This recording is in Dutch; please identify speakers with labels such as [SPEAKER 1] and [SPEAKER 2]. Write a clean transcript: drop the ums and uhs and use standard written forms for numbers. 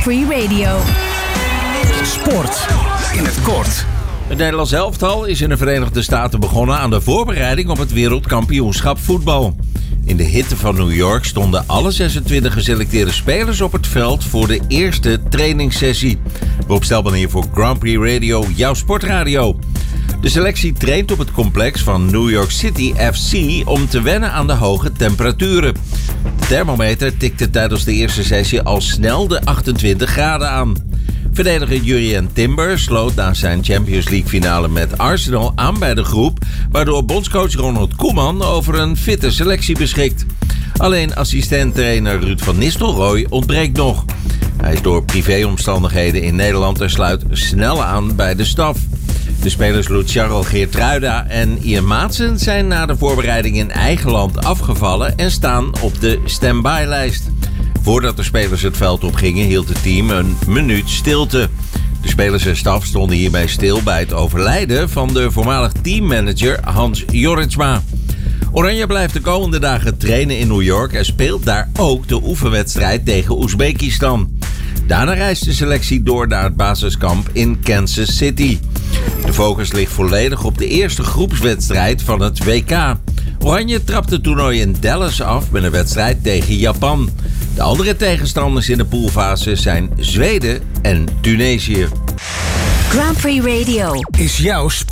[SPEAKER 1] Free Radio.
[SPEAKER 2] Sport in het kort.
[SPEAKER 3] Het Nederlands elftal is in de Verenigde Staten begonnen aan de voorbereiding op het wereldkampioenschap voetbal. In de hitte van New York stonden alle 26 geselecteerde spelers op het veld voor de eerste trainingssessie. Rob Stelban hier voor Grand Prix Radio, jouw sportradio. De selectie traint op het complex van New York City FC om te wennen aan de hoge temperaturen. De thermometer tikte tijdens de eerste sessie al snel de 28 graden aan. Verdediger Jurrien Timber sloot na zijn Champions League finale met Arsenal aan bij de groep, waardoor bondscoach Ronald Koeman over een fitte selectie beschikt. Alleen assistent-trainer Ruud van Nistelrooy ontbreekt nog. Hij is door privéomstandigheden in Nederland en sluit snel aan bij de staf. De spelers Luciano Geertruida en Ian Maatsen zijn na de voorbereiding in eigen land afgevallen en staan op de stand-by-lijst. Voordat de spelers het veld opgingen, hield het team een minuut stilte. De spelers en staf stonden hierbij stil bij het overlijden van de voormalig teammanager Hans Jorritsma. Oranje blijft de komende dagen trainen in New York en speelt daar ook de oefenwedstrijd tegen Oezbekistan. Daarna reist de selectie door naar het basiskamp in Kansas City. De focus ligt volledig op de eerste groepswedstrijd van het WK. Oranje trapt het toernooi in Dallas af met een wedstrijd tegen Japan. De andere tegenstanders in de poolfase zijn Zweden en Tunesië.
[SPEAKER 1] Grand Prix Radio
[SPEAKER 2] Is jouw